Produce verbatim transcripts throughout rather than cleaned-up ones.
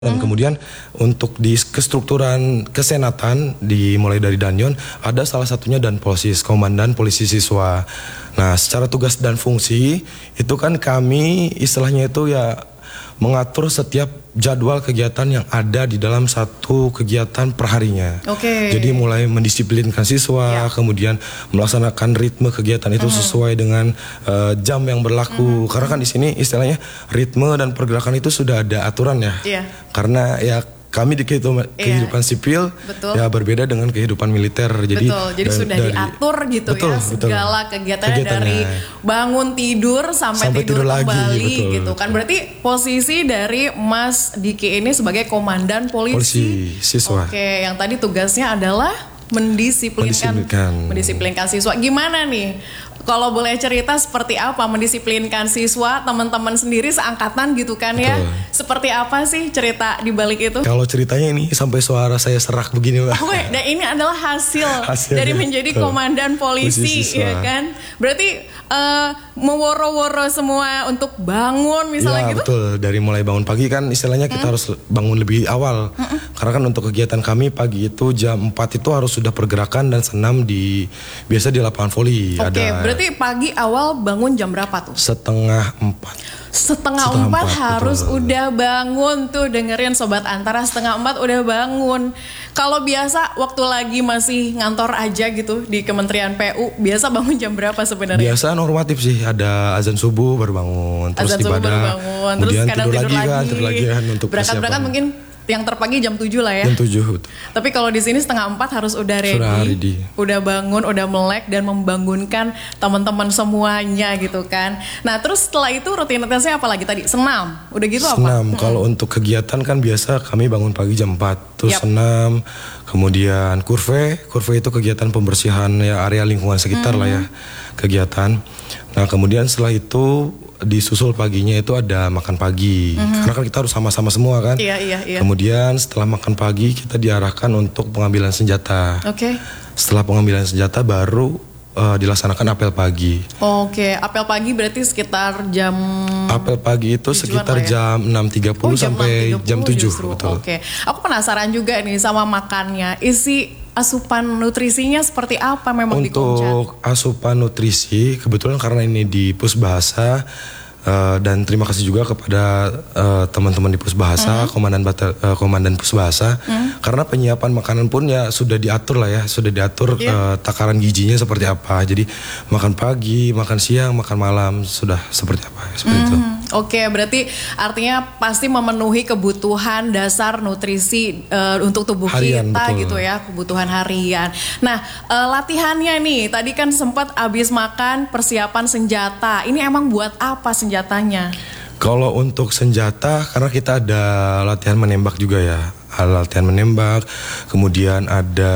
Dan hmm. kemudian untuk di kestrukturan kesenatan dimulai dari Danyon ada salah satunya Danposis, Komandan Polisi Siswa. Nah, secara tugas dan fungsi itu kan kami istilahnya itu ya mengatur setiap jadwal kegiatan yang ada di dalam satu kegiatan perharinya. Oke. Okay. Jadi mulai mendisiplinkan siswa, ya. Kemudian melaksanakan ritme kegiatan itu uh-huh. sesuai dengan uh, jam yang berlaku. Uh-huh. Karena kan di sini istilahnya ritme dan pergerakan itu sudah ada aturan ya. Yeah. Karena ya kami di kehidupan, yeah. kehidupan sipil betul. Ya berbeda dengan kehidupan militer. Jadi betul. Jadi dari, sudah dari, diatur gitu betul, ya segala betul. kegiatannya, kegiatannya dari bangun tidur sampai, sampai tidur, tidur kembali lagi, betul, gitu kan. Berarti posisi dari Mas Diki ini sebagai komandan polisi, polisi siswa. Oke, yang tadi tugasnya adalah mendisiplinkan mendisiplinkan, mendisiplinkan siswa. Gimana nih? Kalau boleh cerita seperti apa mendisiplinkan siswa, teman-teman sendiri seangkatan gitu kan ya? Betul. Seperti apa sih cerita di balik itu? Kalau ceritanya ini sampai suara saya serak begini, Mbak. Oh, dan ini adalah hasil Hasilnya, dari menjadi betul. komandan polisi, polisi ya kan? Berarti uh, meworo-woro semua untuk bangun misalnya ya, gitu? Betul, dari mulai bangun pagi kan istilahnya kita hmm. harus bangun lebih awal. Hmm. Karena kan untuk kegiatan kami pagi itu jam empat itu harus sudah pergerakan dan senam di biasa di lapangan voli. Oke, okay, berarti pagi awal bangun jam berapa tuh? Setengah empat. Setengah, setengah empat, empat harus betul. udah bangun tuh, dengerin Sobat Antara, setengah empat udah bangun. Kalau biasa waktu lagi masih ngantor aja gitu di Kementerian P U, biasa bangun jam berapa sebenarnya? Biasa normatif sih, ada azan subuh baru bangun, terus azan ibadah, subuh baru bangun, terus kadang tidur, tidur lagi, kan, tidur lagi kan untuk berangkat-berangkat mungkin yang terpagi jam tujuh lah ya. Jam tujuh betul. Tapi kalau di sini setengah empat harus udah ready, Sudah ready. Udah bangun, udah melek dan membangunkan teman-teman semuanya gitu kan. Nah, terus setelah itu rutinitasnya apa lagi tadi? Senam. Udah gitu senam. apa? Senam. Kalau hmm. untuk kegiatan kan biasa kami bangun pagi jam empat, terus yep. senam. Kemudian kurve, kurve itu kegiatan pembersihan ya area lingkungan sekitar hmm. lah ya, kegiatan. Nah, kemudian setelah itu disusul paginya itu ada makan pagi, mm-hmm. karena kan kita harus sama-sama semua kan. Iya, iya, iya. Kemudian setelah makan pagi kita diarahkan untuk pengambilan senjata. Oke. Okay. Setelah pengambilan senjata baru uh, dilaksanakan apel pagi. Oke, okay. apel pagi berarti sekitar jam. Apel pagi itu sekitar ya? jam enam tiga puluh oh, sampai jam tujuh. Oke. Okay. Aku penasaran juga nih sama makannya. Isi asupan nutrisinya seperti apa memang di Komcat? Untuk asupan nutrisi kebetulan karena ini di Pusbahasa uh, dan terima kasih juga kepada uh, teman-teman di Pusbahasa, mm-hmm. komandan batal, uh, komandan Pusbahasa, mm-hmm. karena penyiapan makanan pun ya sudah diatur lah ya, sudah diatur yeah. uh, takaran gizinya seperti apa. Jadi makan pagi, makan siang, makan malam sudah seperti apa seperti mm-hmm. itu. Oke, berarti artinya pasti memenuhi kebutuhan dasar nutrisi uh, untuk tubuh harian, kita betul. Gitu ya, kebutuhan harian. Nah, uh, latihannya nih, tadi kan sempat abis makan persiapan senjata. Ini emang buat apa senjatanya? Kalau untuk senjata, karena kita ada latihan menembak juga ya, ada latihan menembak, kemudian ada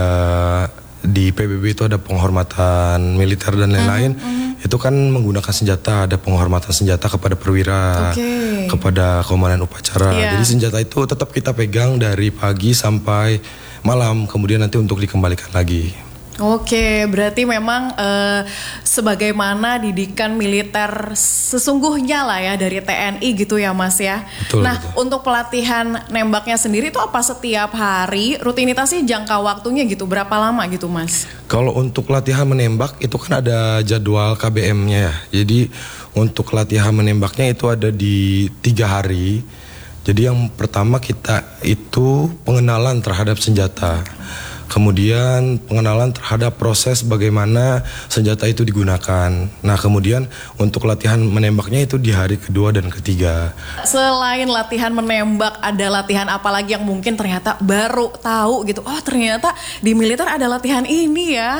di P B B itu ada penghormatan militer dan lain-lain. Mm-hmm. Itu kan menggunakan senjata, ada penghormatan senjata kepada perwira, okay. kepada komandan upacara. Yeah. Jadi senjata itu tetap kita pegang dari pagi sampai malam, kemudian nanti untuk dikembalikan lagi. Oke, berarti memang eh, sebagaimana didikan militer sesungguhnya lah ya dari T N I gitu ya Mas ya. Betul, nah betul. Untuk pelatihan nembaknya sendiri itu apa setiap hari? Rutinitasnya jangka waktunya gitu berapa lama gitu Mas? Kalau untuk latihan menembak itu kan ada jadwal K B M-nya ya. Jadi untuk latihan menembaknya itu ada di tiga hari. Jadi yang pertama kita itu pengenalan terhadap senjata. Kemudian pengenalan terhadap proses bagaimana senjata itu digunakan. Nah kemudian untuk latihan menembaknya itu di hari kedua dan ketiga. Selain latihan menembak, ada latihan apa lagi yang mungkin ternyata baru tahu gitu? Oh ternyata di militer ada latihan ini ya.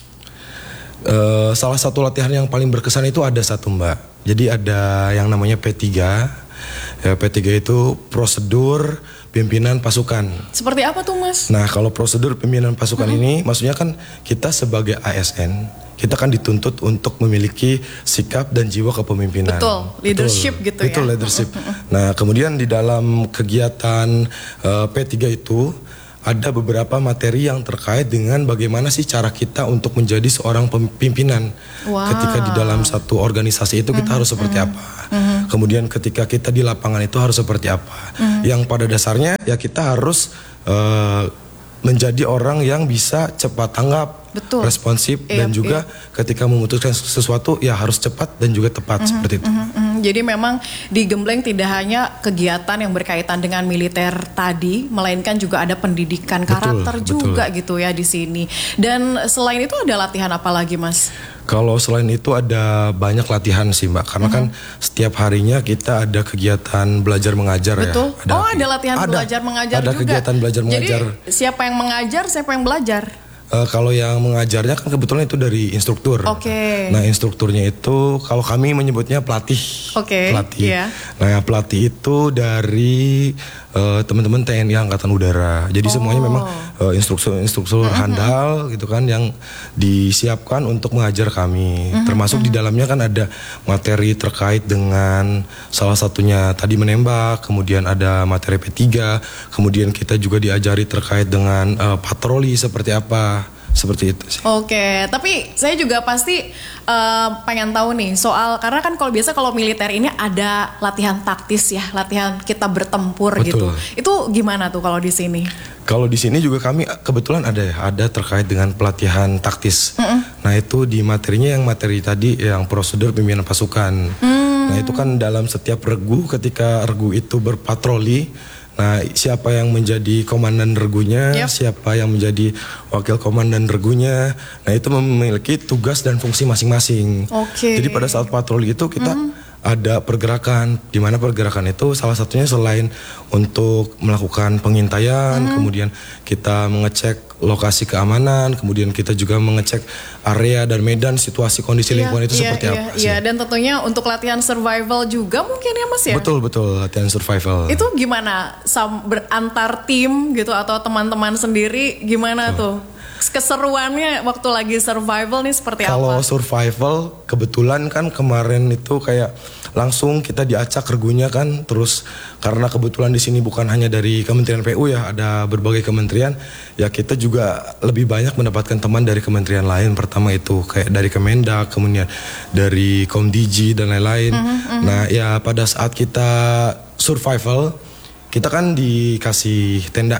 Uh, salah satu latihan yang paling berkesan itu ada satu Mbak. Jadi ada yang namanya P tiga. Ya, P tiga itu prosedur pimpinan pasukan. Seperti apa tuh Mas? Nah kalau prosedur pimpinan pasukan mm-hmm. ini maksudnya kan kita sebagai A S N kita kan dituntut untuk memiliki sikap dan jiwa kepemimpinan. Betul, leadership Betul, gitu betul, ya. leadership. Nah kemudian di dalam kegiatan uh, P tiga itu ada beberapa materi yang terkait dengan bagaimana sih cara kita untuk menjadi seorang pimpinan. Wow. Ketika di dalam satu organisasi itu kita mm-hmm. harus seperti apa. Mm-hmm. Kemudian ketika kita di lapangan itu harus seperti apa. Mm-hmm. Yang pada dasarnya ya kita harus uh, menjadi orang yang bisa cepat tanggap, betul, responsif, yep, dan juga yep. ketika memutuskan sesuatu ya harus cepat dan juga tepat, mm-hmm, seperti itu. Mm-hmm. Jadi memang di Gembleng tidak hanya kegiatan yang berkaitan dengan militer tadi, melainkan juga ada pendidikan karakter betul, juga betul. gitu ya di sini. Dan selain itu ada latihan apa lagi, Mas? Kalau selain itu ada banyak latihan sih, Mbak, karena mm-hmm. kan setiap harinya kita ada kegiatan belajar mengajar. Betul. Ya. Ada, oh ada latihan ada, belajar mengajar ada juga. Ada kegiatan belajar mengajar. Jadi siapa yang mengajar, siapa yang belajar? Uh, kalau yang mengajarnya kan kebetulan itu dari instruktur. Oke. Okay. Nah instrukturnya itu kalau kami menyebutnya pelatih. Oke. Okay. Pelatih. Yeah. Nah pelatih itu dari uh, teman-teman T N I Angkatan Udara. Jadi oh. semuanya memang uh, instruktur-instruktur mm-hmm. handal gitu kan yang disiapkan untuk mengajar kami. Mm-hmm. Termasuk mm-hmm. di dalamnya kan ada materi terkait dengan salah satunya tadi menembak, kemudian ada materi P tiga, kemudian kita juga diajari terkait dengan uh, patroli seperti apa. Seperti itu sih. Oke, tapi saya juga pasti uh, pengen tahu nih soal, karena kan kalau biasa kalau militer ini ada latihan taktis ya, latihan kita bertempur. Betul. Gitu. Itu gimana tuh kalau di sini? Kalau di sini juga kami kebetulan ada ya, ada terkait dengan pelatihan taktis. Mm-mm. Nah itu di materinya yang materi tadi yang prosedur pimpinan pasukan. Mm. Nah itu kan dalam setiap regu ketika regu itu berpatroli. Nah, siapa yang menjadi komandan regunya, yep. siapa yang menjadi wakil komandan regunya. Nah, itu memiliki tugas dan fungsi masing-masing. Okay. Jadi pada saat patroli itu kita mm-hmm. ada pergerakan, di mana pergerakan itu salah satunya selain untuk melakukan pengintaian, mm-hmm. kemudian kita mengecek lokasi keamanan, kemudian kita juga mengecek area dan medan, situasi kondisi iya, lingkungan itu iya, seperti iya, apa sih. Iya, dan tentunya untuk latihan survival juga mungkin ya Mas ya? Betul, betul, latihan survival. Itu gimana? Sam, berantar tim gitu atau teman-teman sendiri gimana oh. tuh? Keseruannya waktu lagi survival nih seperti Kalau apa? Kalau survival kebetulan kan kemarin itu kayak langsung kita diacak regunya kan, terus karena kebetulan di sini bukan hanya dari Kementerian P U ya, ada berbagai kementerian, ya kita juga lebih banyak mendapatkan teman dari kementerian lain. Pertama itu kayak dari Kemendak, kemudian dari Komdigi dan lain-lain. Mm-hmm, mm-hmm. Nah ya pada saat kita survival, kita kan dikasih tenda,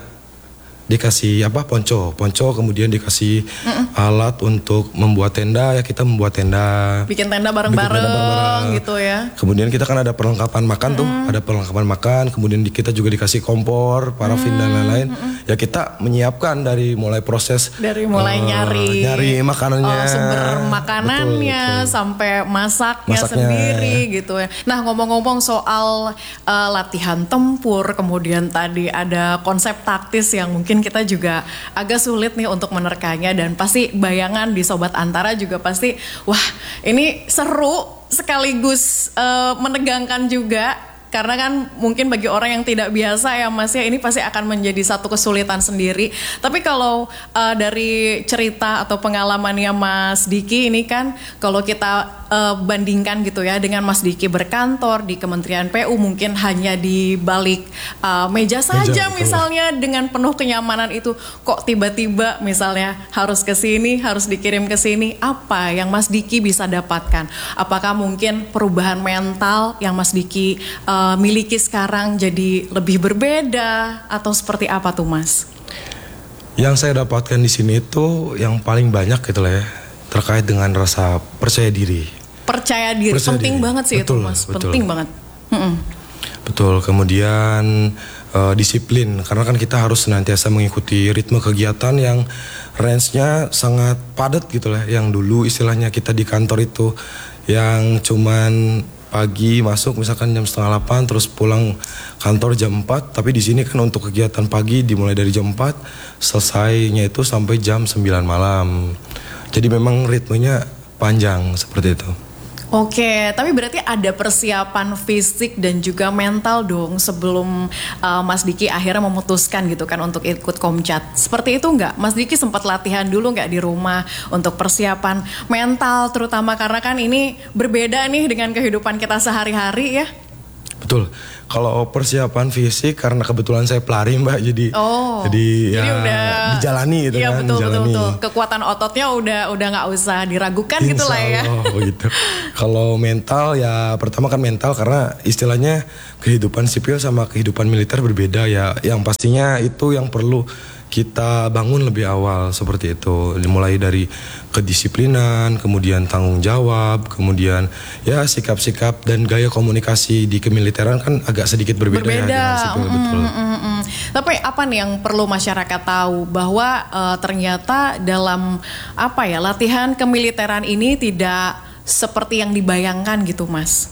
dikasih apa ponco, ponco kemudian dikasih Mm-mm. alat untuk membuat tenda, ya kita membuat tenda, bikin tenda bareng-bareng gitu ya. Kemudian kita kan ada perlengkapan makan mm. tuh, ada perlengkapan makan, kemudian di, kita juga dikasih kompor, parafin mm. dan lain-lain. Mm-mm. Ya kita menyiapkan dari mulai proses dari mulai uh, nyari nyari makanannya, oh, sumber makanannya betul, betul. sampai masaknya, masaknya sendiri gitu ya. Nah ngomong-ngomong soal uh, latihan tempur, kemudian tadi ada konsep taktis yang mungkin kita juga agak sulit nih untuk menerkanya, dan pasti bayangan di Sobat Antara juga pasti wah ini seru sekaligus uh, menegangkan juga. Karena kan mungkin bagi orang yang tidak biasa ya Mas ya, ini pasti akan menjadi satu kesulitan sendiri. Tapi kalau uh, dari cerita atau pengalamannya Mas Diki ini kan, kalau kita uh, bandingkan gitu ya dengan Mas Diki berkantor di Kementerian P U, mungkin hanya di balik uh, meja saja meja, misalnya betul. Dengan penuh kenyamanan itu, kok tiba-tiba misalnya harus ke sini, harus dikirim ke sini, apa yang Mas Diki bisa dapatkan? Apakah mungkin perubahan mental yang Mas Diki uh, miliki sekarang jadi lebih berbeda atau seperti apa tuh Mas? Yang saya dapatkan di sini itu yang paling banyak gitu lah ya, terkait dengan rasa percaya diri. Percaya diri percaya penting diri. banget sih betul, itu Mas, betul. penting banget. Mm-mm. Betul, kemudian uh, disiplin, karena kan kita harus senantiasa mengikuti ritme kegiatan yang range-nya sangat padat gitu lah. Yang dulu istilahnya kita di kantor itu yang cuman pagi masuk misalkan jam setengah delapan, terus pulang kantor jam empat. Tapi di sini kan untuk kegiatan pagi dimulai dari jam empat, selesainya itu sampai jam sembilan malam. Jadi memang ritmenya panjang seperti itu. Oke, tapi berarti ada persiapan fisik dan juga mental dong sebelum uh, Mas Diki akhirnya memutuskan gitu kan untuk ikut Komcat. Seperti itu nggak? Mas Diki sempat latihan dulu nggak di rumah untuk persiapan mental, terutama karena kan ini berbeda nih dengan kehidupan kita sehari-hari ya? Betul. Kalau persiapan fisik karena kebetulan saya pelari Mbak, jadi oh, jadi, jadi ya udah dijalani gitu iya, kan, betul, dijalani. betul, betul. Kekuatan ototnya udah udah nggak usah diragukan gitu lah ya. Oh begitu. Kalau mental ya pertama kan mental karena istilahnya kehidupan sipil sama kehidupan militer berbeda ya. Yang pastinya itu yang perlu kita bangun lebih awal seperti itu, dimulai dari kedisiplinan, kemudian tanggung jawab, kemudian ya sikap-sikap dan gaya komunikasi di kemiliteran kan agak sedikit berbeda, berbeda. ya dengan sipil, mm, betul. Mm, mm, mm. Tapi apa nih yang perlu masyarakat tahu bahwa uh, ternyata dalam apa ya latihan kemiliteran ini tidak seperti yang dibayangkan gitu Mas?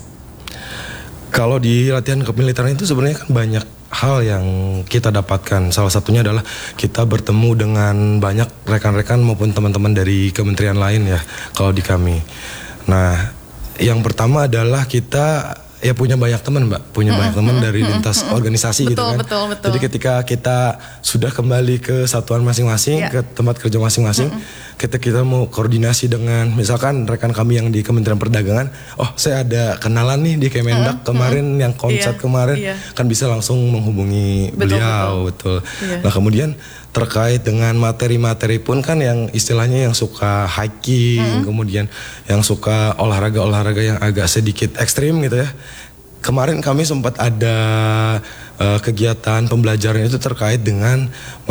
Kalau di latihan kemiliteran itu sebenarnya kan banyak hal yang kita dapatkan. Salah satunya adalah kita bertemu dengan banyak rekan-rekan maupun teman-teman dari kementerian lain ya kalau di kami. Nah, yang pertama adalah kita ya punya banyak teman Mbak, punya mm-hmm. banyak teman dari lintas mm-hmm. organisasi betul, gitu kan. Betul, betul. Jadi ketika kita sudah kembali ke satuan masing-masing, yeah. ke tempat kerja masing-masing, mm-hmm. kita kita mau koordinasi dengan misalkan rekan kami yang di Kementerian Perdagangan, oh saya ada kenalan nih di Kemendak mm-hmm. kemarin yang konsert yeah. kemarin, yeah. kan bisa langsung menghubungi betul, beliau, betul. betul. Yeah. Nah kemudian terkait dengan materi-materi pun kan yang istilahnya yang suka hiking, mm-hmm. kemudian yang suka olahraga-olahraga yang agak sedikit ekstrim gitu ya. Kemarin kami sempat ada uh, kegiatan pembelajaran itu terkait dengan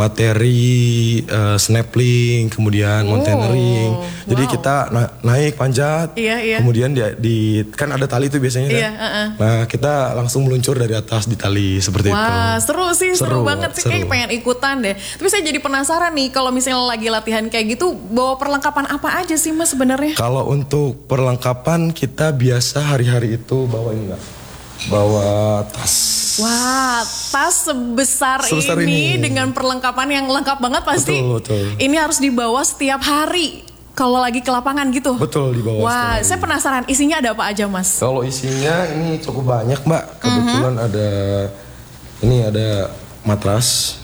materi uh, snapping, kemudian oh, mountaineering. Jadi wow. kita na- naik panjat, iya, iya. kemudian di, di kan ada tali itu biasanya kan. Iya, uh-uh. Nah kita langsung meluncur dari atas di tali seperti Wah, itu. Wah seru sih, seru, seru banget sih. Seru. Kayak pengen ikutan deh. Tapi saya jadi penasaran nih, kalau misalnya lagi latihan kayak gitu, bawa perlengkapan apa aja sih Mas sebenarnya? Kalau untuk perlengkapan kita biasa hari-hari itu bawa ini enggak? Bawa tas. Wah, tas sebesar, sebesar ini, ini dengan perlengkapan yang lengkap banget pasti. Betul, betul. Ini harus dibawa setiap hari kalau lagi ke lapangan gitu. Betul, dibawa. Wah, saya penasaran isinya ada apa aja Mas? Kalau isinya ini cukup banyak Mbak. Kebetulan mm-hmm. ada ini ada matras.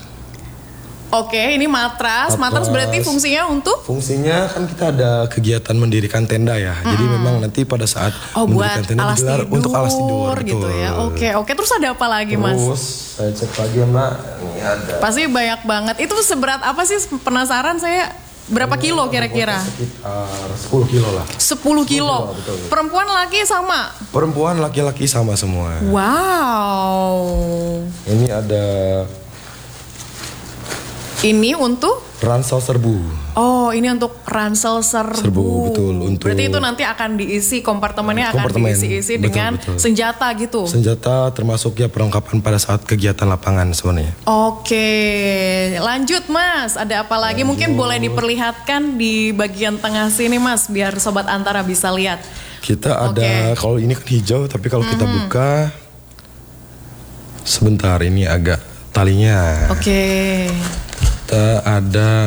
Oke, ini matras. Matras. Matras berarti fungsinya untuk? Fungsinya kan kita ada kegiatan mendirikan tenda ya. Mm. Jadi memang nanti pada saat oh, mendirikan tenda alas digelar tidur, untuk alas tidur gitu betul. ya. Oke, oke. Terus ada apa lagi Terus, Mas? Terus saya cek lagi ya Mbak. Ini ada. Pasti banyak banget. Itu seberat apa sih? Penasaran saya. Berapa ini kilo kira-kira? Sekitar sepuluh kilo lah. sepuluh kilo. Betul. Perempuan laki sama? Perempuan laki-laki sama semua. Wow. Ini ada. Ini untuk? Ransel serbu. Oh, ini untuk ransel serbu. Serbu, betul. Untuk berarti itu nanti akan diisi, kompartemennya akan kompartemen. diisi-isi betul, dengan betul. senjata gitu? Senjata termasuk ya perlengkapan pada saat kegiatan lapangan sebenarnya. Oke, lanjut Mas. Ada apa lagi? Lanjut. Mungkin boleh diperlihatkan di bagian tengah sini Mas, biar Sobat Antara bisa lihat. Kita ada, okay. kalau ini kan hijau, tapi kalau mm-hmm. kita buka, sebentar ini agak talinya. Oke. Okay. Kita ada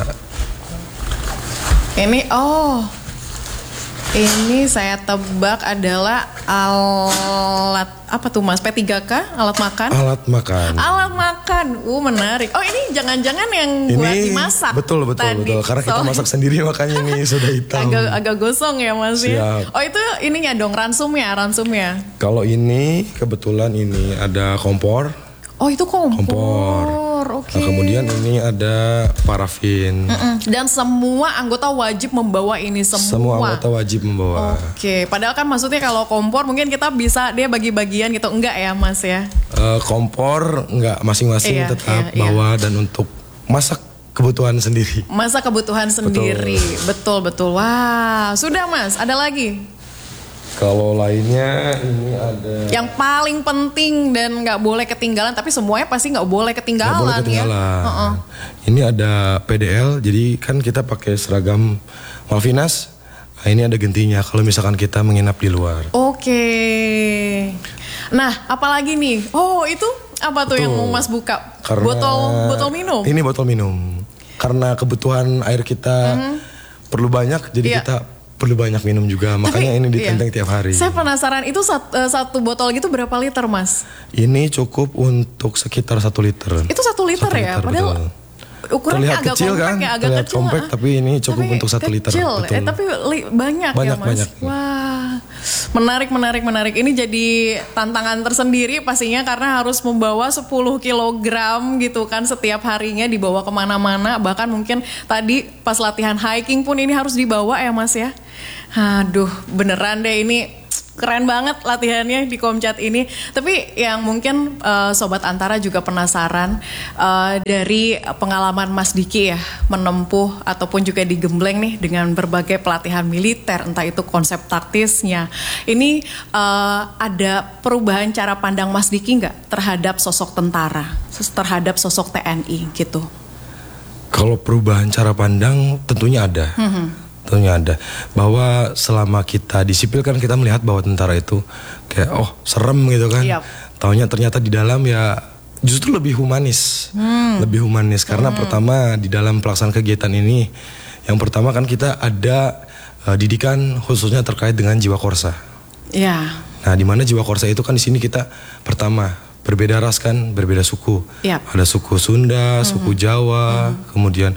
ini oh ini saya tebak adalah alat apa tuh Mas? P tiga K alat makan? Alat makan. Alat makan. Uh menarik. Oh ini jangan-jangan yang ini, buat dimasak. Betul betul tadi. betul. Karena kita so, masak sendiri makanya ini sudah hitam. Agak agak gosong ya Mas ya. Siap. Oh itu ininya dong ransumnya, ransumnya. Kalau ini kebetulan ini ada kompor. Oh itu kompor. Kompor. Oke. Okay. Nah, kemudian ini ada parafin. Mm-mm. Dan semua anggota wajib membawa ini semua. Semua anggota wajib membawa. Oke. Okay. Padahal kan maksudnya kalau kompor mungkin kita bisa dia bagi-bagian gitu, enggak ya Mas ya? Uh, kompor enggak, masing-masing iya, tetap iya, bawa iya. Dan untuk masak kebutuhan sendiri. Masak kebutuhan sendiri. Betul betul. Wah sudah Mas. Ada lagi? Kalau lainnya ini ada yang paling penting dan nggak boleh ketinggalan, tapi semuanya pasti nggak boleh ketinggalan, boleh ketinggalan. ya. Uh-uh. Ini ada P D L, jadi kan kita pakai seragam Malvinas. Nah, ini ada gentinya kalau misalkan kita menginap di luar. Oke. Nah, apalagi nih? Oh, itu apa tuh Betul. Yang mau Mas buka? Karena botol botol minum. Ini botol minum. Karena kebutuhan air kita mm-hmm. perlu banyak, jadi yeah. kita perlu banyak minum juga, makanya Tapi, ini ditenteng iya. tiap hari. Saya penasaran, itu satu, uh, satu botol gitu berapa liter Mas? Ini cukup untuk sekitar satu liter. Itu satu liter, satu liter ya? Padahal betul. ukurannya terlihat agak kecil kompak kan, ya, agak terlihat kecil. kompak, tapi ini cukup tapi untuk satu liter. Kecil, Betul. eh, tapi li- banyak, banyak ya Mas. banyak. Wah, menarik menarik menarik. Ini jadi tantangan tersendiri pastinya karena harus membawa sepuluh kilogram gitu kan setiap harinya, dibawa kemana-mana. Bahkan mungkin tadi pas latihan hiking pun ini harus dibawa ya Mas ya. Aduh, beneran deh ini. Keren banget latihannya di Komcat ini. Tapi yang mungkin uh, Sobat Antara juga penasaran uh, dari pengalaman Mas Diki ya menempuh ataupun juga digembleng nih dengan berbagai pelatihan militer, entah itu konsep taktisnya. Ini uh, ada perubahan cara pandang Mas Diki nggak terhadap sosok tentara, terhadap sosok T N I gitu? Kalau perubahan cara pandang tentunya ada. Mm-hmm. Tentunya ada, bahwa selama kita di sipil kan kita melihat bahwa tentara itu kayak oh serem gitu kan. Yep. Taunya ternyata di dalam ya justru lebih humanis, hmm. lebih humanis karena hmm. pertama di dalam pelaksanaan kegiatan ini, yang pertama kan kita ada uh, didikan khususnya terkait dengan jiwa korsa. Ya. Nah, di mana jiwa korsa itu kan di sini kita pertama berbeda ras kan, berbeda suku. Yep. Ada suku Sunda, hmm. suku Jawa, hmm. kemudian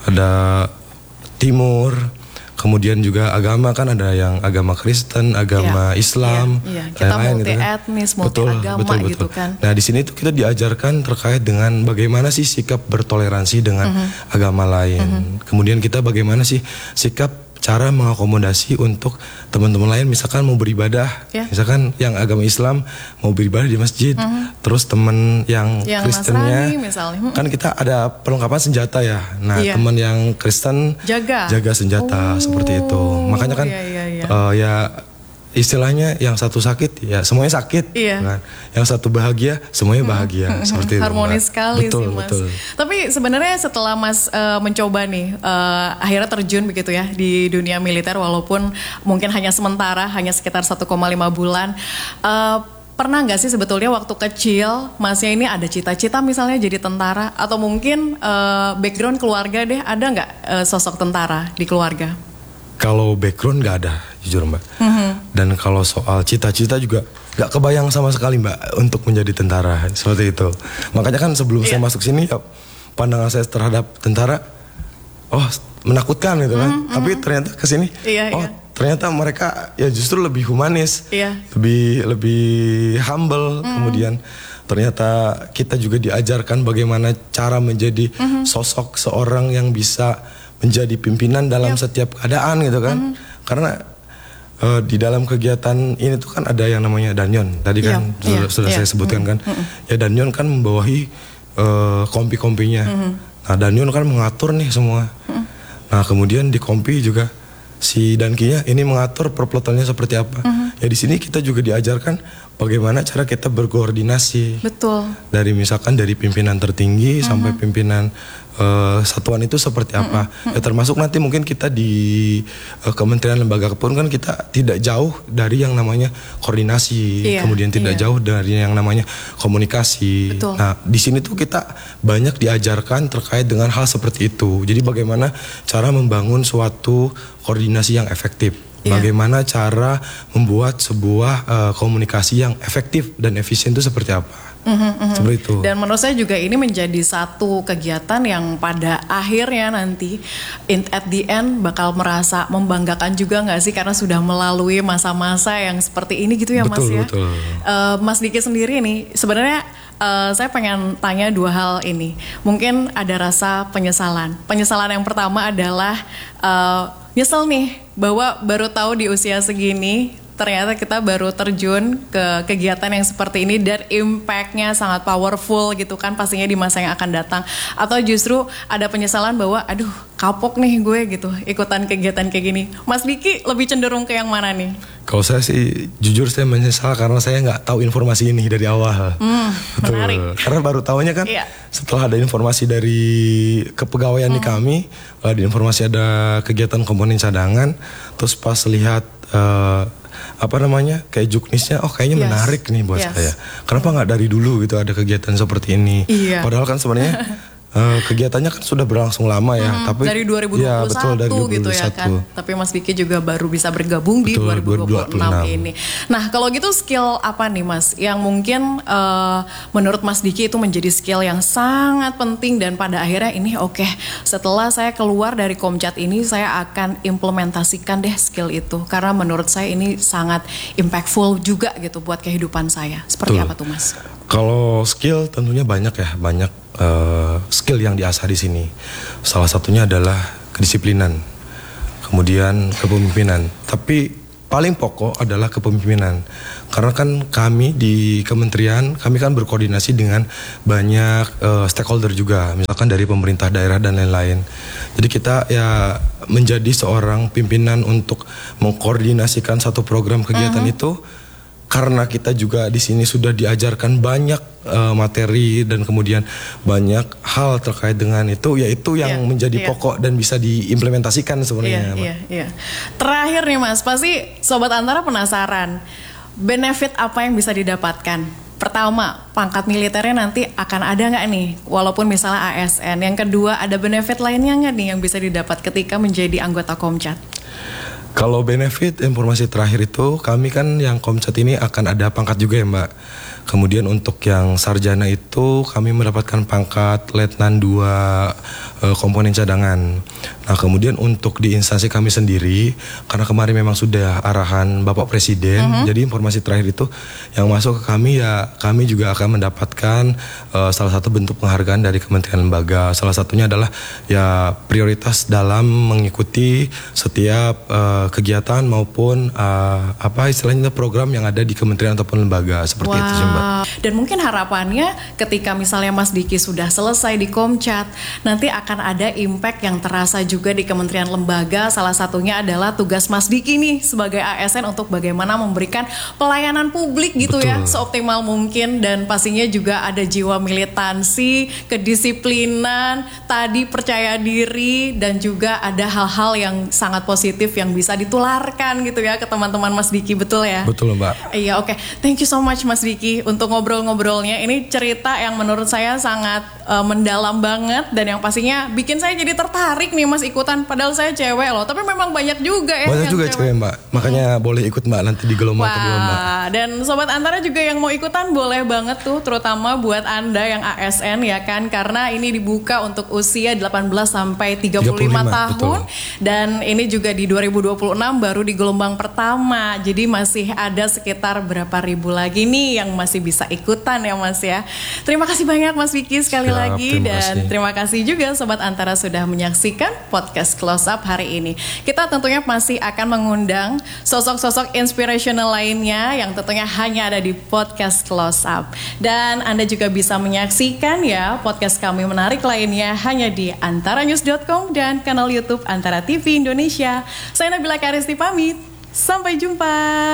ada Timur. Kemudian juga agama kan ada yang agama Kristen, agama ya, Islam, ya, ya. Kita multi gitu etnis, kan. multi betul, agama betul, betul. gitu kan. Nah di sini tuh kita diajarkan terkait dengan bagaimana sih sikap bertoleransi dengan uh-huh. agama lain. Uh-huh. Kemudian kita bagaimana sih sikap cara mengakomodasi untuk teman-teman lain, misalkan mau beribadah, yeah. misalkan yang agama Islam mau beribadah di masjid, uh-huh. terus teman yang, yang Kristennya, uh-huh. kan kita ada perlengkapan senjata ya. Nah yeah. teman yang Kristen jaga, jaga senjata oh. seperti itu. Makanya kan yeah, yeah, yeah. Uh, ya istilahnya yang satu sakit ya semuanya sakit, iya. kan? Yang satu bahagia semuanya bahagia, hmm. seperti harmonis itu. Harmonis sekali betul, sih Mas. Betul. Tapi sebenarnya setelah Mas uh, mencoba nih, uh, akhirnya terjun begitu ya di dunia militer, walaupun mungkin hanya sementara, hanya sekitar satu koma lima bulan. Uh, Pernah nggak sih sebetulnya waktu kecil Masnya ini ada cita-cita misalnya jadi tentara, atau mungkin uh, background keluarga deh, ada nggak uh, sosok tentara di keluarga? Kalau background nggak ada, jujur Mbak. Mm-hmm. Dan kalau soal cita-cita juga nggak kebayang sama sekali Mbak untuk menjadi tentara seperti itu. Makanya kan sebelum yeah. saya masuk sini, ya, pandangan saya terhadap tentara, oh menakutkan gitu kan. Mm-hmm. Tapi ternyata kesini, yeah, oh yeah. ternyata mereka ya justru lebih humanis, yeah. lebih lebih humble. Mm-hmm. Kemudian ternyata kita juga diajarkan bagaimana cara menjadi mm-hmm. sosok seorang yang bisa menjadi pimpinan dalam yep. setiap keadaan gitu kan. Mm-hmm. Karena uh, di dalam kegiatan ini tuh kan ada yang namanya danyon. Tadi kan yep. sudah, yeah. sudah yeah. saya sebutkan mm-hmm. kan. Mm-hmm. Ya danyon kan membawahi uh, kompi-kompinya. Mm-hmm. Nah danyon kan mengatur nih semua. Mm-hmm. Nah kemudian di kompi juga si dankinya ini mengatur perplotonnya seperti apa. Mm-hmm. Ya di sini kita juga diajarkan bagaimana cara kita berkoordinasi. Betul. Dari misalkan dari pimpinan tertinggi mm-hmm. sampai pimpinan uh, satuan itu seperti apa. Mm-hmm. Ya termasuk nanti mungkin kita di uh, kementerian lembaga pun kan kita tidak jauh dari yang namanya koordinasi, iya, kemudian tidak iya. jauh dari yang namanya komunikasi. Betul. Nah di sini tuh kita banyak diajarkan terkait dengan hal seperti itu. Jadi bagaimana cara membangun suatu koordinasi yang efektif. Bagaimana yeah. cara membuat sebuah uh, komunikasi yang efektif dan efisien itu seperti apa? Mm-hmm, mm-hmm. Seperti itu. Dan menurut saya juga ini menjadi satu kegiatan yang pada akhirnya nanti in, at the end bakal merasa membanggakan juga nggak sih, karena sudah melalui masa-masa yang seperti ini gitu ya betul, Mas ya. Betul. Uh, Mas Diki sendiri nih sebenarnya uh, saya pengen tanya dua hal ini. Mungkin ada rasa penyesalan. Penyesalan yang pertama adalah uh, nyesel nih bahwa baru tahu di usia segini ternyata kita baru terjun ke kegiatan yang seperti ini dan impact-nya sangat powerful gitu kan pastinya di masa yang akan datang. Atau justru ada penyesalan bahwa aduh kapok nih gue gitu ikutan kegiatan kayak gini. Mas Diki lebih cenderung ke yang mana nih? Kalau saya sih jujur saya menyesal karena saya nggak tahu informasi ini dari awal. Hmm, menarik. Karena baru tahunya kan iya. setelah ada informasi dari kepegawaian hmm. di kami, ada informasi ada kegiatan komponen cadangan, terus pas lihat uh, apa namanya kayak juknisnya, oh kayaknya yes. menarik nih buat yes. saya. Kenapa nggak dari dulu gitu ada kegiatan seperti ini? Iya. Padahal kan sebenarnya Uh, kegiatannya kan sudah berlangsung lama ya, hmm, tapi dari dua ribu dua puluh satu, ya, betul, dari dua ribu dua puluh satu gitu ya kan. Tapi Mas Diki juga baru bisa bergabung betul, di dua ribu dua puluh enam ini. Nah, kalau gitu skill apa nih Mas yang mungkin uh, menurut Mas Diki itu menjadi skill yang sangat penting dan pada akhirnya ini oke, okay, setelah saya keluar dari Komcat ini saya akan implementasikan deh skill itu karena menurut saya ini sangat impactful juga gitu buat kehidupan saya. Seperti betul. Apa tuh Mas? Kalau skill tentunya banyak ya, banyak uh, skill yang diasah di sini. Salah satunya adalah kedisiplinan, kemudian kepemimpinan. Tapi paling pokok adalah kepemimpinan. Karena kan kami di kementerian, kami kan berkoordinasi dengan banyak uh, stakeholder juga, misalkan dari pemerintah daerah dan lain-lain. Jadi kita ya menjadi seorang pimpinan untuk mengkoordinasikan satu program kegiatan uh-huh. itu. Karena kita juga di sini sudah diajarkan banyak uh, materi dan kemudian banyak hal terkait dengan itu, yaitu yang yeah, menjadi yeah. pokok dan bisa diimplementasikan sebenarnya. Iya, iya, iya. Terakhir nih Mas, pasti Sobat Antara penasaran benefit apa yang bisa didapatkan. Pertama, pangkat militernya nanti akan ada nggak nih, walaupun misalnya A S N. Yang kedua, ada benefit lainnya nggak nih yang bisa didapat ketika menjadi anggota Komcat? Kalau benefit informasi terakhir itu kami kan yang Komcat ini akan ada pangkat juga ya Mbak. Kemudian untuk yang sarjana itu kami mendapatkan pangkat letnan dua e, komponen cadangan. Nah kemudian untuk di instansi kami sendiri, karena kemarin memang sudah arahan Bapak Presiden, uh-huh. jadi informasi terakhir itu yang masuk ke kami ya kami juga akan mendapatkan e, salah satu bentuk penghargaan dari kementerian lembaga. Salah satunya adalah ya prioritas dalam mengikuti setiap e, kegiatan maupun e, apa istilahnya program yang ada di kementerian ataupun lembaga seperti wow. itu sih Mbak. Dan mungkin harapannya ketika misalnya Mas Diki sudah selesai di Komcat, nanti akan ada impact yang terasa juga di kementerian lembaga. Salah satunya adalah tugas Mas Diki nih sebagai A S N untuk bagaimana memberikan pelayanan publik gitu Betul. Ya seoptimal mungkin. Dan pastinya juga ada jiwa militansi, kedisiplinan, tadi percaya diri, dan juga ada hal-hal yang sangat positif yang bisa ditularkan gitu ya ke teman-teman Mas Diki. Betul ya? Betul Mbak. Iya oke, okay. Thank you so much Mas Diki untuk ngobrol-ngobrolnya. Ini cerita yang menurut saya sangat uh, mendalam banget dan yang pastinya bikin saya jadi tertarik nih Mas ikutan. Padahal saya cewek loh, tapi memang banyak juga ya. Banyak juga cewek. cewek Mbak, makanya hmm. boleh ikut Mbak nanti di gelombang kedua Mbak. Dan Sobat Antara juga yang mau ikutan boleh banget tuh, terutama buat Anda yang A S N ya kan, karena ini dibuka untuk usia delapan belas sampai tiga puluh lima tahun. Betul. Dan ini juga di dua ribu dua puluh enam baru di gelombang pertama. Jadi masih ada sekitar berapa ribu lagi nih yang masih bisa ikutan ya Mas ya. Terima kasih banyak Mas Vicky sekali Siap, lagi terima dan kasih. Terima kasih juga Sobat Antara sudah menyaksikan podcast Close Up hari ini. Kita tentunya masih akan mengundang sosok-sosok inspirational lainnya yang tentunya hanya ada di podcast Close Up. Dan Anda juga bisa menyaksikan ya podcast kami menarik lainnya hanya di antara news dot com dan kanal YouTube Antara T V Indonesia. Saya Nabila Karisti pamit. Sampai jumpa.